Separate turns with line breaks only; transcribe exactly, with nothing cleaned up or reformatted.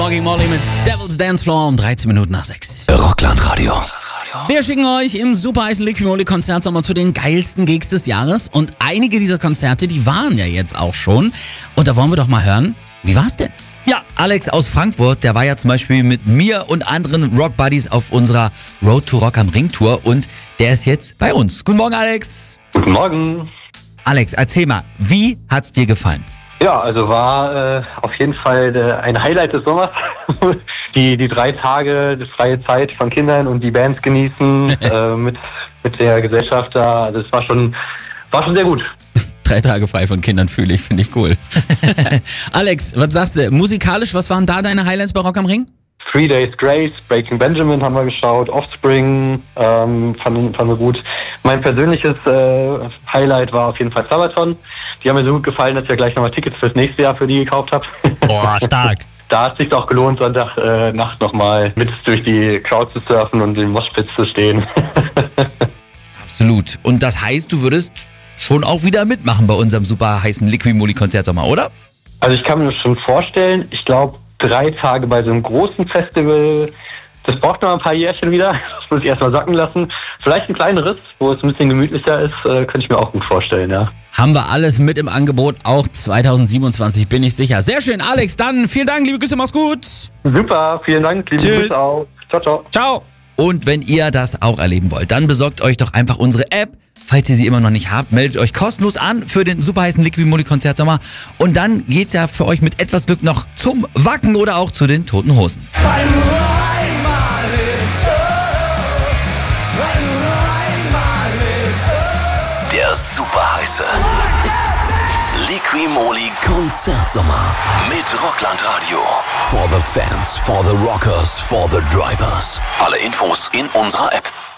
Morgen Molly mit Devil's Dance Floor um dreizehn Minuten nach sechs.
Rockland-Radio.
Wir schicken euch im super heißen Liqui Moly Konzertsommer zu den geilsten Gigs des Jahres. Und einige dieser Konzerte, die waren ja jetzt auch schon. Und da wollen wir doch mal hören, wie war's denn?
Ja, Alex aus Frankfurt, der war ja zum Beispiel mit mir und anderen Rock Buddies auf unserer Road to Rock am Ring Tour und der ist jetzt bei uns. Guten Morgen, Alex.
Guten Morgen.
Alex, erzähl mal, wie hat's dir gefallen?
Ja, also war äh, auf jeden Fall äh, ein Highlight des Sommers. die, die drei Tage, die freie Zeit von Kindern und die Bands genießen äh, mit, mit der Gesellschaft da. Also es war schon, war schon sehr gut.
Drei Tage frei von Kindern fühle ich, finde ich cool. Alex, was sagst du? Musikalisch, was waren da deine Highlights bei Rock am Ring?
Three Days Grace, Breaking Benjamin haben wir geschaut, Offspring ähm, fanden, fanden wir gut. Mein persönliches äh, Highlight war auf jeden Fall Sabaton. Die haben mir so gut gefallen, dass ich ja gleich nochmal Tickets fürs nächste Jahr für die gekauft habe.
Boah, stark.
Da hat es sich auch gelohnt, Sonntag äh, Nacht nochmal mit durch die Crowd zu surfen und im Moshpit zu stehen.
Absolut. Und das heißt, du würdest schon auch wieder mitmachen bei unserem super heißen Liqui Moly Konzertsommer, oder?
Also ich kann mir das schon vorstellen. Ich glaube, drei Tage bei so einem großen Festival, das braucht noch ein paar Jährchen wieder. Das muss ich erstmal sacken lassen. Vielleicht ein kleineres, wo es ein bisschen gemütlicher ist, äh, könnte ich mir auch gut vorstellen, ja.
Haben wir alles mit im Angebot, auch zwanzig siebenundzwanzig, bin ich sicher. Sehr schön, Alex, dann vielen Dank, liebe Grüße, mach's gut.
Super, vielen Dank, liebe
Tschüss.
Grüße auch. Ciao, ciao.
Ciao.
Und wenn ihr das auch erleben wollt, dann besorgt euch doch einfach unsere App. Falls ihr sie immer noch nicht habt, meldet euch kostenlos an für den super heißen Liqui Moly Konzertsommer. Und dann geht's ja für euch mit etwas Glück noch zum Wacken oder auch zu den Toten Hosen.
Der super heiße Liqui Moly Konzertsommer mit Rockland Radio. For the fans, for the rockers, for the drivers. Alle Infos in unserer App.